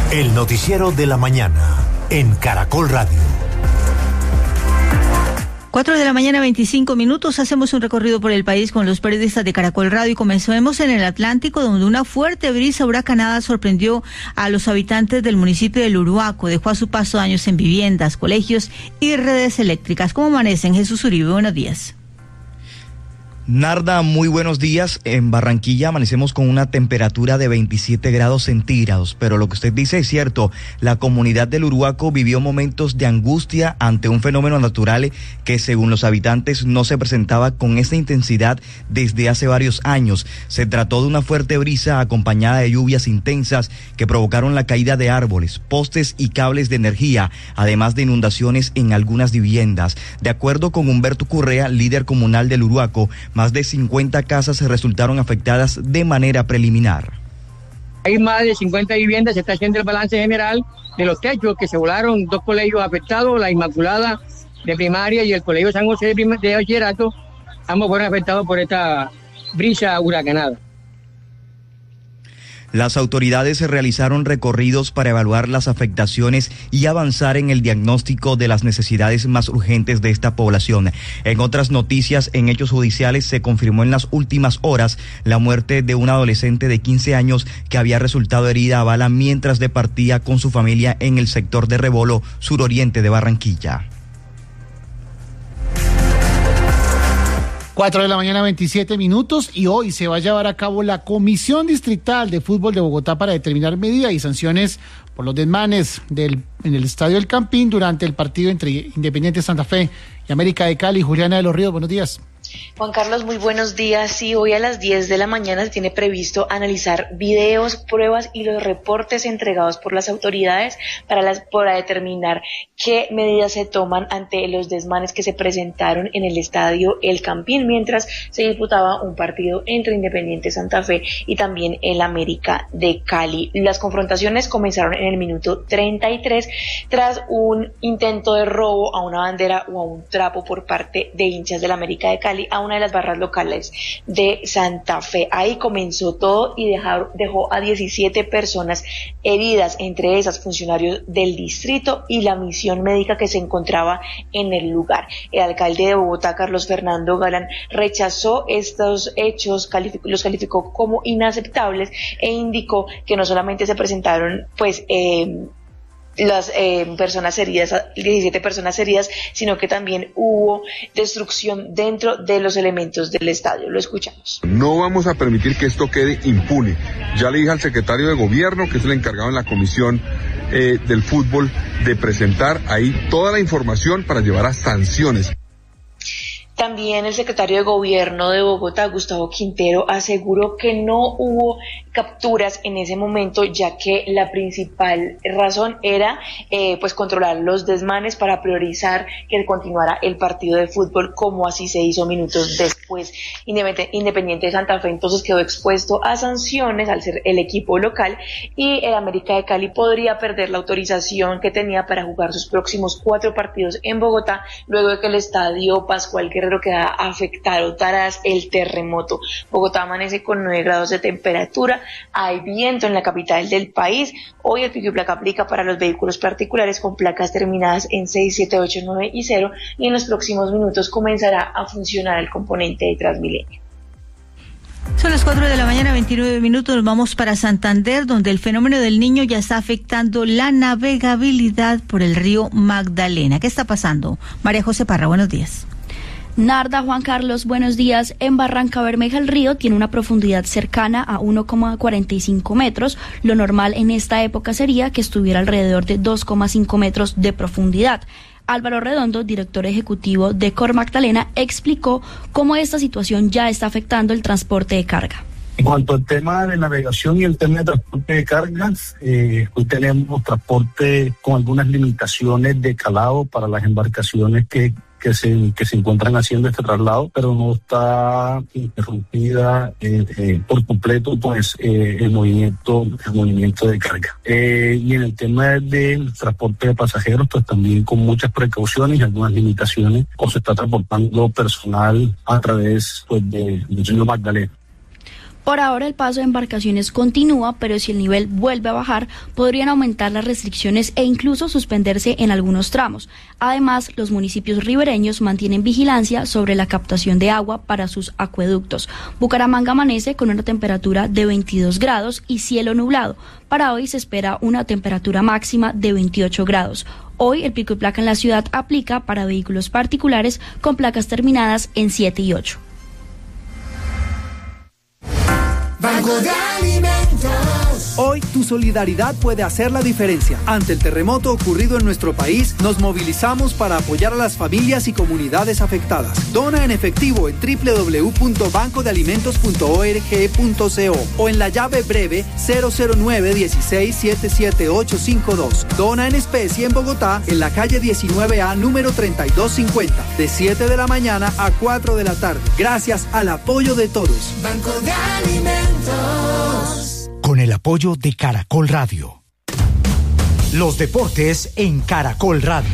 El noticiero de la mañana en Caracol Radio. 4:25 a.m. Hacemos un recorrido por el país con los periodistas de Caracol Radio y comencemos en el Atlántico, donde una fuerte brisa huracanada sorprendió a los habitantes del municipio del Uruaco. Dejó a su paso daños en viviendas, colegios y redes eléctricas. ¿Cómo amanecen? Jesús Uribe, buenos días. Narda, muy buenos días. En Barranquilla amanecemos con una temperatura de 27 grados centígrados, pero lo que usted dice es cierto. La comunidad del Uruaco vivió momentos de angustia ante un fenómeno natural que, según los habitantes, no se presentaba con esta intensidad desde hace varios años. Se trató de una fuerte brisa acompañada de lluvias intensas que provocaron la caída de árboles, postes y cables de energía, además de inundaciones en algunas viviendas. De acuerdo con Humberto Correa, líder comunal del Uruaco, más de 50 casas resultaron afectadas de manera preliminar. Hay más de 50 viviendas, se está haciendo el balance general de los techos que se volaron, 2 colegios afectados, la Inmaculada de primaria y el Colegio San José de bachillerato, ambos fueron afectados por esta brisa huracanada. Las autoridades realizaron recorridos para evaluar las afectaciones y avanzar en el diagnóstico de las necesidades más urgentes de esta población. En otras noticias, en hechos judiciales, se confirmó en las últimas horas la muerte de una adolescente de 15 años que había resultado herida a bala mientras departía con su familia en el sector de Rebolo, suroriente de Barranquilla. 4:27 a.m. y hoy se va a llevar a cabo la Comisión Distrital de Fútbol de Bogotá para determinar medidas y sanciones por los desmanes en el Estadio El Campín durante el partido entre Independiente Santa Fe y América de Cali. Juliana de los Ríos, buenos días. Juan Carlos, muy buenos días. Sí, hoy a las 10 de la mañana se tiene previsto analizar videos, pruebas y los reportes entregados por las autoridades para determinar qué medidas se toman ante los desmanes que se presentaron en el estadio El Campín mientras se disputaba un partido entre Independiente Santa Fe y también el América de Cali. Las confrontaciones comenzaron en el minuto 33 tras un intento de robo a una bandera o a un trapo por parte de hinchas del América de Cali a una de las barras locales de Santa Fe. Ahí comenzó todo y dejó a 17 personas heridas, entre esas funcionarios del distrito y la misión médica que se encontraba en el lugar. El alcalde de Bogotá, Carlos Fernando Galán, rechazó estos hechos, los calificó como inaceptables e indicó que no solamente se presentaron las personas heridas, 17 personas heridas, sino que también hubo destrucción dentro de los elementos del estadio. Lo escuchamos. No vamos a permitir que esto quede impune. Ya le dije al secretario de gobierno, que es el encargado en la comisión del fútbol, de presentar ahí toda la información para llevar a sanciones. También el secretario de Gobierno de Bogotá, Gustavo Quintero, aseguró que no hubo capturas en ese momento, ya que la principal razón era controlar los desmanes para priorizar que continuara el partido de fútbol, como así se hizo minutos después. Independiente de Santa Fe entonces quedó expuesto a sanciones al ser el equipo local y el América de Cali podría perder la autorización que tenía para jugar sus próximos 4 partidos en Bogotá, luego de que el estadio Pascual Guerrero queda afectado tras el terremoto. Bogotá amanece con 9 grados de temperatura, hay viento en la capital del país. Hoy el pico y placa aplica para los vehículos particulares con placas terminadas en 6, 7, 8, 9 y 0 y en los próximos minutos comenzará a funcionar el componente de Transmilenio. Son las 4:29 a.m. Nos vamos para Santander, donde el fenómeno del Niño ya está afectando la navegabilidad por el río Magdalena. ¿Qué está pasando? María José Parra, buenos días. Narda, Juan Carlos, buenos días. En Barranca Bermeja el río tiene una profundidad cercana a 1,45 metros. Lo normal en esta época sería que estuviera alrededor de 2,5 metros de profundidad. Álvaro Redondo, director ejecutivo de Cor Magdalena, explicó cómo esta situación ya está afectando el transporte de carga. En cuanto al tema de navegación y el tema de transporte de cargas, hoy tenemos transporte con algunas limitaciones de calado para las embarcaciones que se encuentran haciendo este traslado, pero no está interrumpida por completo el movimiento de carga. Y en el tema del transporte de pasajeros, pues también con muchas precauciones y algunas limitaciones, o se está transportando personal a través del río Magdalena. Por ahora el paso de embarcaciones continúa, pero si el nivel vuelve a bajar, podrían aumentar las restricciones e incluso suspenderse en algunos tramos. Además, los municipios ribereños mantienen vigilancia sobre la captación de agua para sus acueductos. Bucaramanga amanece con una temperatura de 22 grados y cielo nublado. Para hoy se espera una temperatura máxima de 28 grados. Hoy el pico y placa en la ciudad aplica para vehículos particulares con placas terminadas en 7 y 8. Banco de Alimentos. Hoy tu solidaridad puede hacer la diferencia. Ante el terremoto ocurrido en nuestro país, nos movilizamos para apoyar a las familias y comunidades afectadas. Dona en efectivo en www.bancodealimentos.org.co o en la llave breve 009-16-77852. Dona en especie en Bogotá, en la calle 19A, número 3250, de 7 de la mañana a 4 de la tarde. Gracias al apoyo de todos. Banco de Alimentos. Con el apoyo de Caracol Radio. Los deportes en Caracol Radio.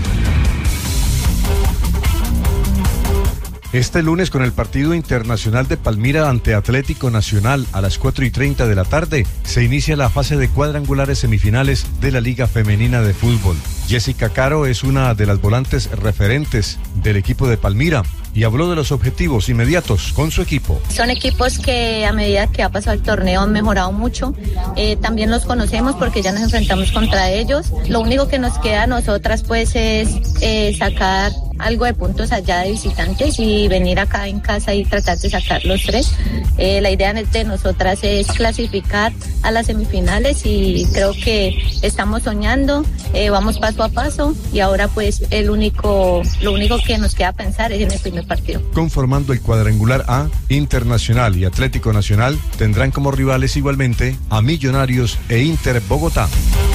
Este lunes, con el partido internacional de Palmira ante Atlético Nacional a las 4:30 de la tarde, se inicia la fase de cuadrangulares semifinales de la Liga Femenina de Fútbol. Jessica Caro es una de las volantes referentes del equipo de Palmira y habló de los objetivos inmediatos con su equipo. Son equipos que a medida que ha pasado el torneo han mejorado mucho. También los conocemos porque ya nos enfrentamos contra ellos. Lo único que nos queda a nosotras pues es sacar algo de puntos allá de visitantes y venir acá en casa y tratar de sacar los 3. La idea de nosotras es clasificar a las semifinales y creo que estamos soñando, vamos paso a paso y ahora pues lo único que nos queda pensar es en el primer partido. Conformando el cuadrangular A, Internacional y Atlético Nacional tendrán como rivales igualmente a Millonarios e Inter Bogotá.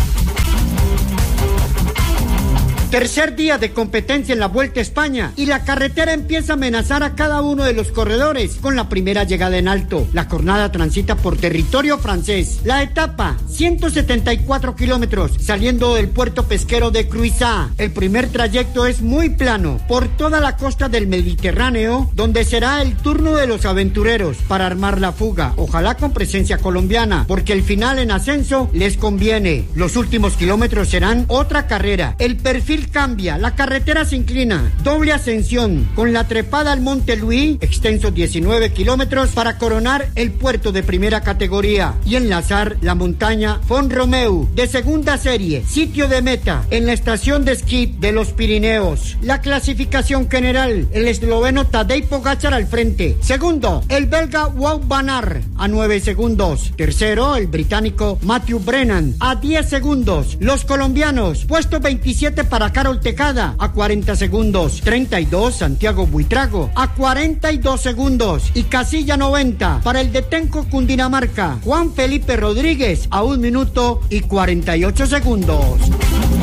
Tercer día de competencia en la Vuelta a España y la carretera empieza a amenazar a cada uno de los corredores con la primera llegada en alto. La jornada transita por territorio francés. La etapa, 174 kilómetros, saliendo del puerto pesquero de Cruizá. El primer trayecto es muy plano, por toda la costa del Mediterráneo, donde será el turno de los aventureros para armar la fuga, ojalá con presencia colombiana, porque el final en ascenso les conviene. Los últimos kilómetros serán otra carrera. El perfil cambia, la carretera se inclina, doble ascensión, con la trepada al Monte Luis, extenso 19 kilómetros, para coronar el puerto de primera categoría y enlazar la montaña Font Romeu, de segunda serie, sitio de meta, en la estación de esquí de los Pirineos. La clasificación general, el esloveno Tadej Pogačar al frente, segundo, el belga Wout van Aert, a 9 segundos, tercero, el británico Matthew Brennan, a 10 segundos, los colombianos, puesto 27 para Carol Tejada, a 40 segundos, 32 Santiago Buitrago, a 42 segundos y casilla 90 para el de Tenco Cundinamarca, Juan Felipe Rodríguez, a 1 minuto y 48 segundos.